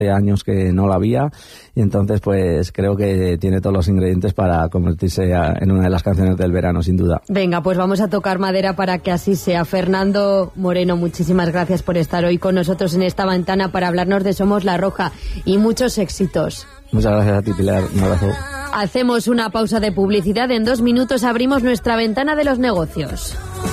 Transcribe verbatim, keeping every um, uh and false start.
años que no la había, y entonces pues creo que tiene todos los ingredientes para convertirse a, en una de las canciones del verano, sin duda. Venga, pues vamos a tocar madera para que así sea. Fernando Moreno, muchísimas gracias por estar hoy con nosotros en esta ventana para hablarnos de Somos La Roja, y muchos éxitos. Muchas gracias a ti, Pilar, un abrazo. Hacemos una pausa de publicidad. En dos minutos abrimos nuestra ventana de los negocios.